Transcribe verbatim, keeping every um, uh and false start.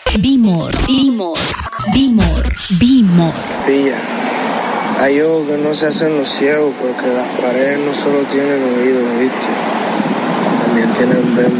Bimor, Bimor, Bimor, Bimor. Pilla, hay ojos que no se hacen los ciegos porque las paredes no solo tienen oídos, ¿viste? También tienen bem